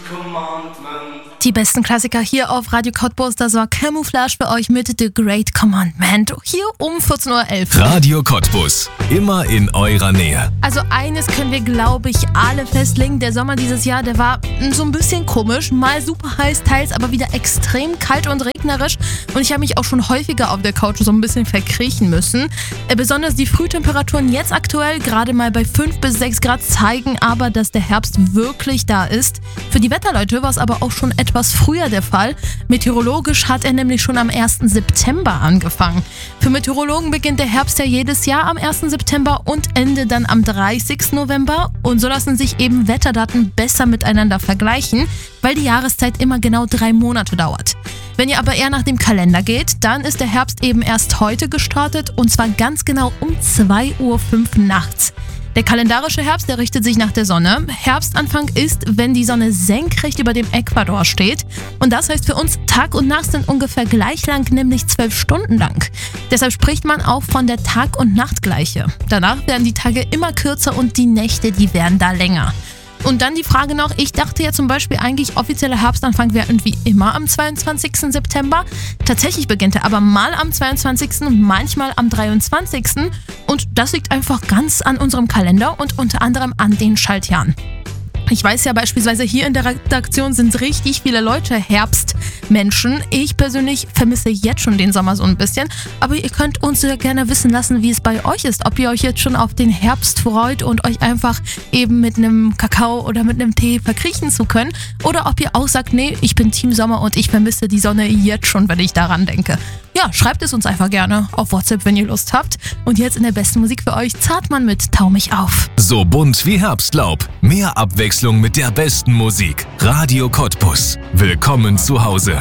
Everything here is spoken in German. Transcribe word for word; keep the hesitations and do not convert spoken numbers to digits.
Die besten Klassiker hier auf Radio Cottbus. Das war Camouflage für euch mit The Great Commandment. Hier um vierzehn Uhr elf. Radio Cottbus. Immer in eurer Nähe. Also eines können wir, glaube ich, alle festlegen. Der Sommer dieses Jahr, der war so ein bisschen komisch. Mal super heiß, teils aber wieder extrem kalt und regnerisch. Und ich habe mich auch schon häufiger auf der Couch so ein bisschen verkriechen müssen. Äh, besonders die Frühtemperaturen jetzt aktuell gerade mal bei fünf bis sechs Grad zeigen aber, dass der Herbst wirklich da ist. Für die Wetterleute war es aber auch schon etwas früher der Fall. Meteorologisch hat er nämlich schon am ersten September angefangen. Für Meteorologen beginnt der Herbst ja jedes Jahr am ersten September und endet dann am dreißigsten November. Und so lassen sich eben Wetterdaten besser miteinander vergleichen, weil die Jahreszeit immer genau drei Monate dauert. Wenn ihr aber eher nach dem Kalender geht, dann ist der Herbst eben erst heute gestartet und zwar ganz genau um zwei Uhr fünf nachts. Der kalendarische Herbst, der richtet sich nach der Sonne. Herbstanfang ist, wenn die Sonne senkrecht über dem Äquator steht. Und das heißt für uns, Tag und Nacht sind ungefähr gleich lang, nämlich zwölf Stunden lang. Deshalb spricht man auch von der Tag- und Nachtgleiche. Danach werden die Tage immer kürzer und die Nächte, die werden da länger. Und dann die Frage noch, ich dachte ja zum Beispiel eigentlich, offizieller Herbstanfang wäre irgendwie immer am zweiundzwanzigsten September. Tatsächlich beginnt er aber mal am zweiundzwanzigsten und manchmal am dreiundzwanzigsten Und das liegt einfach ganz an unserem Kalender und unter anderem an den Schaltjahren. Ich weiß ja beispielsweise, hier in der Redaktion sind richtig viele Leute Herbstmenschen. Ich persönlich vermisse jetzt schon den Sommer so ein bisschen. Aber ihr könnt uns ja gerne wissen lassen, wie es bei euch ist. Ob ihr euch jetzt schon auf den Herbst freut und euch einfach eben mit einem Kakao oder mit einem Tee verkriechen zu können. Oder ob ihr auch sagt, nee, ich bin Team Sommer und ich vermisse die Sonne jetzt schon, wenn ich daran denke. Ja, schreibt es uns einfach gerne auf WhatsApp, wenn ihr Lust habt. Und jetzt in der besten Musik für euch, Zartmann mit Tau mich auf. So bunt wie Herbstlaub. Mehr Abwechslung mit der besten Musik. Radio Cottbus. Willkommen zu Hause.